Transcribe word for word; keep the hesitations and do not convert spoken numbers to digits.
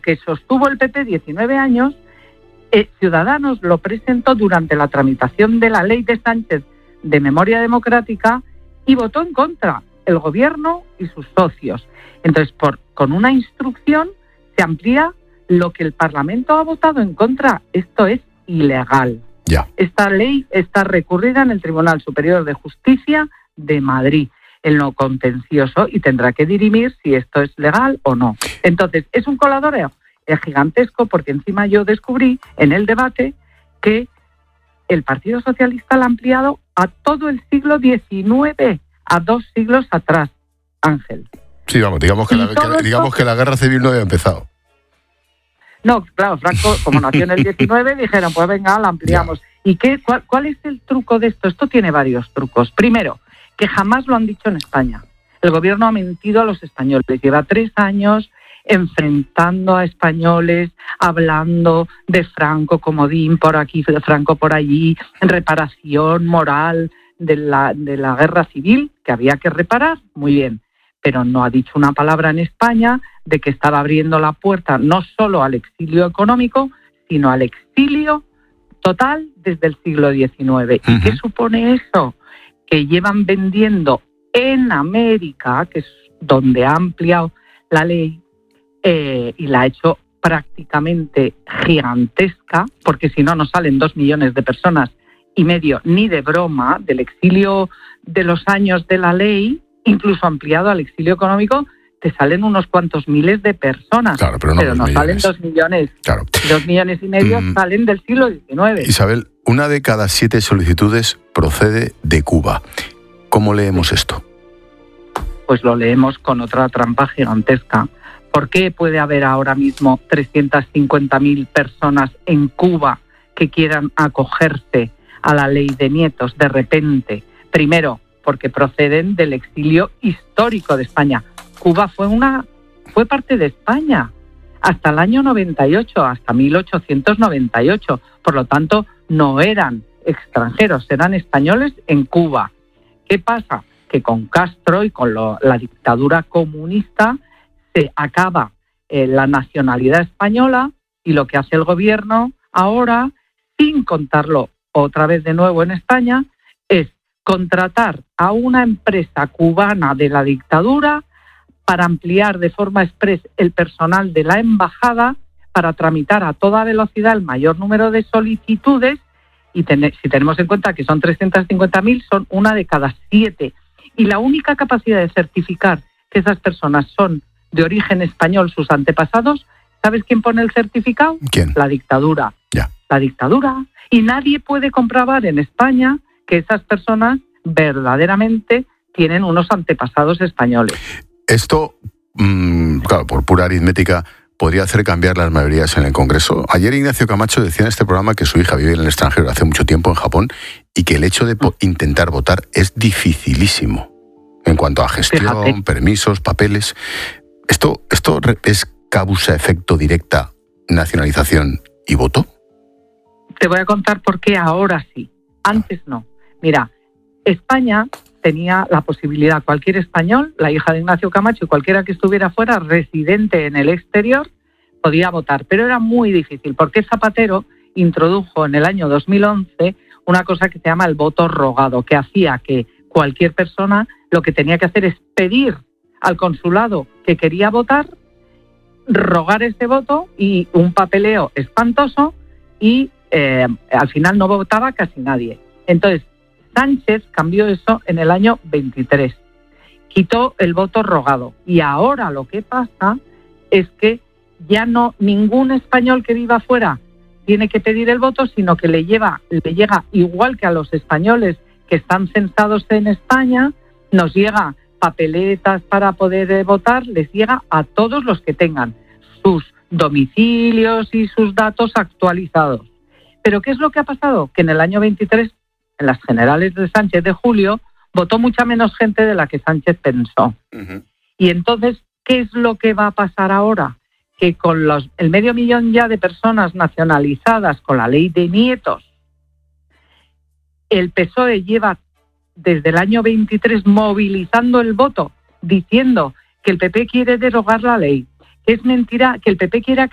que sostuvo el P P diecinueve años, eh, Ciudadanos lo presentó durante la tramitación de la ley de Sánchez de memoria democrática y votó en contra el gobierno y sus socios. Entonces, por, con una instrucción se amplía lo que el Parlamento ha votado en contra. Esto es ilegal. Ya. Esta ley está recurrida en el Tribunal Superior de Justicia de Madrid, en lo contencioso, y tendrá que dirimir si esto es legal o no. Entonces, es un coladoreo gigantesco, porque encima yo descubrí en el debate que el Partido Socialista lo ha ampliado a todo el siglo diecinueve, a dos siglos atrás, Ángel. Sí, vamos, digamos que, la, que, digamos esto... que la guerra civil no había empezado. No, claro, Franco, como nació en el diecinueve, dijeron, pues venga, la ampliamos. Ya. ¿Y qué, cuál, cuál es el truco de esto? Esto tiene varios trucos. Primero, que jamás lo han dicho en España. El gobierno ha mentido a los españoles. Lleva tres años enfrentando a españoles, hablando de Franco comodín por aquí, de Franco por allí, en reparación moral de la, de la guerra civil, que había que reparar, muy bien. Pero no ha dicho una palabra en España de que estaba abriendo la puerta no solo al exilio económico, sino al exilio total desde el siglo diecinueve. Uh-huh. ¿Y qué supone eso? Que llevan vendiendo en América, que es donde ha ampliado la ley, eh, y la ha hecho prácticamente gigantesca, porque si no, no salen dos millones de personas y medio, ni de broma, del exilio de los años de la ley, incluso ampliado al exilio económico, te salen unos cuantos miles de personas. Claro, pero no, pero no salen dos millones. Claro. Dos millones y medio mm. salen del siglo diecinueve. Isabel, una de cada siete solicitudes procede de Cuba. ¿Cómo leemos esto? Pues lo leemos con otra trampa gigantesca. ¿Por qué puede haber ahora mismo trescientas cincuenta mil personas en Cuba que quieran acogerse a la ley de nietos de repente? Primero, porque proceden del exilio histórico de España. Cuba fue una fue parte de España hasta el año noventa y ocho, hasta mil ochocientos noventa y ocho. Por lo tanto, no eran extranjeros, eran españoles en Cuba. ¿Qué pasa? Que con Castro y con lo, la dictadura comunista se acaba eh, la nacionalidad española, y lo que hace el gobierno ahora, sin contarlo otra vez de nuevo en España, es contratar a una empresa cubana de la dictadura para ampliar de forma express el personal de la embajada para tramitar a toda velocidad el mayor número de solicitudes, y ten- si tenemos en cuenta que son trescientas cincuenta mil, son una de cada siete. Y la única capacidad de certificar que esas personas son de origen español, sus antepasados, ¿sabes quién pone el certificado? ¿Quién? La dictadura. Ya. La dictadura. Y nadie puede comprobar en España que esas personas verdaderamente tienen unos antepasados españoles. Esto, mmm, claro, por pura aritmética, podría hacer cambiar las mayorías en el Congreso. Ayer Ignacio Camacho decía en este programa que su hija vive en el extranjero hace mucho tiempo, en Japón, y que el hecho de po- intentar votar es dificilísimo en cuanto a gestión, Fíjate. permisos, papeles. ¿Esto, esto es causa-efecto directa, nacionalización y voto? Te voy a contar por qué ahora sí. Antes no. Mira, España tenía la posibilidad, cualquier español, la hija de Ignacio Camacho y cualquiera que estuviera fuera, residente en el exterior, podía votar. Pero era muy difícil, porque Zapatero introdujo en el año dos mil once una cosa que se llama el voto rogado, que hacía que cualquier persona lo que tenía que hacer es pedir al consulado que quería votar, rogar ese voto, y un papeleo espantoso, y eh, al final no votaba casi nadie. Entonces, Sánchez cambió eso en el año veintitrés. Quitó el voto rogado. Y ahora lo que pasa es que ya no ningún español que viva fuera tiene que pedir el voto, sino que le lleva, le llega igual que a los españoles que están censados en España, nos llega papeletas para poder eh, votar, les llega a todos los que tengan sus domicilios y sus datos actualizados. Pero ¿qué es lo que ha pasado? Que en el año veintitrés, en las generales de Sánchez de julio, votó mucha menos gente de la que Sánchez pensó. Uh-huh. Y entonces, ¿qué es lo que va a pasar ahora? Que con los, el medio millón ya de personas nacionalizadas con la ley de nietos, el P S O E lleva desde el año veintitrés movilizando el voto, diciendo que el P P quiere derogar la ley, que es mentira, que el P P quiere